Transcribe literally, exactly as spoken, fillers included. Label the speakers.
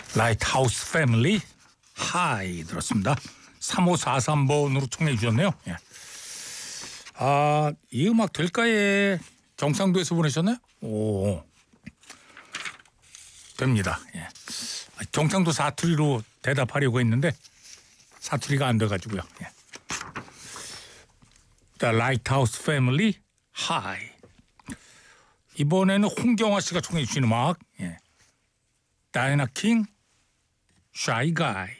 Speaker 1: 라이트하우스 패밀리 하이 들었습니다. 삼오사삼 번으로 청해 주셨네요. 예. 아, 이 음악 될까에 경상도에서 보내셨나요? 오, 됩니다. 예. 경상도 사투리로 대답하려고 했는데 사투리가 안 돼가지고요. 예. The Lighthouse Family High. 이번에는 홍경화 씨가 청해 주신 음악. 예. 다이애나 킹, Shy Guy.